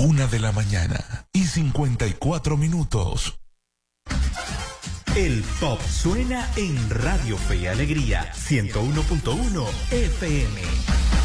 1:54 El pop suena en Radio Fe y Alegría 101.1 FM.